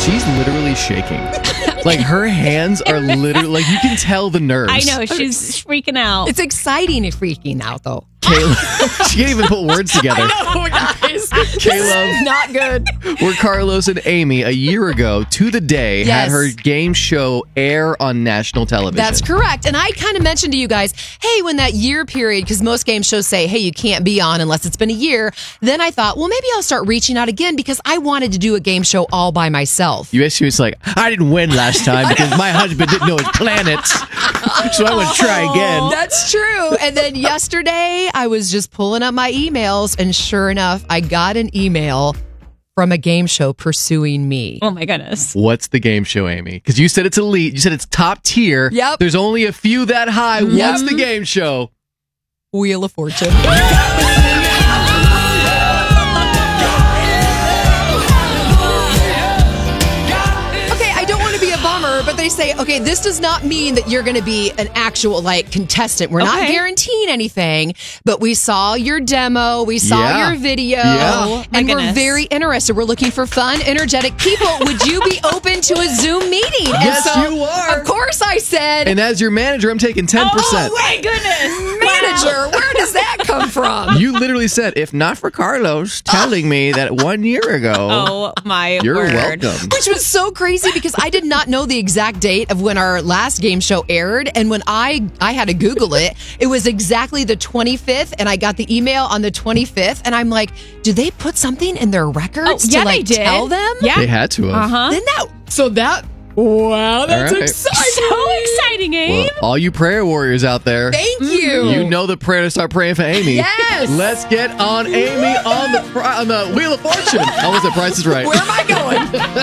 She's literally shaking. Like, her hands are literally, like, you can tell the nerves. I know, she's freaking out. It's exciting freaking out, though. Caleb, she can't even put words together. I know, guys. Caleb, Not good. where Carlos and Amy, a year ago to the day, had her game show air on national television. That's correct. And I kind of mentioned to you guys, hey, when that year period, because most game shows say, hey, you can't be on unless it's been a year. Then I thought, well, maybe I'll start reaching out again because I wanted to do a game show all by myself. You basically was like, I didn't win last time because my husband didn't know his planets. So I want to try again. That's true. And then yesterday, I was just pulling up my emails, and sure enough, I got an email from a game show pursuing me. Oh my goodness. What's the game show, Amy? Because you said it's elite. You said it's top tier. Yep. There's only a few that high. Yep. What's the game show? Wheel of Fortune. But they say, okay, this does not mean that you're going to be an actual contestant. We're not guaranteeing anything, but we saw your demo, we saw your video, and we're very interested. We're looking for fun, energetic people. Would you be open to a Zoom meeting? Yes, you are. Of course I said. And as your manager, I'm taking 10%. Oh my goodness. Manager, where does that come from? You literally said, if not for Carlos telling me that 1 year ago, oh my you're word. welcome. Which was so crazy because I did not know the exact date of when our last game show aired, and when I had to Google it, it was exactly the 25th, and I got the email on the 25th, and I'm like, did they put something in their records to they did. tell them? Yeah, they had to have. Wow, that's All right. exciting. So exciting, Abe. Well, all you prayer warriors out there, Thank you. you know the prayer to start praying for Amy. Yes. Let's get on Amy on the Wheel of Fortune. Oh, was it Price is Right? Where am I going?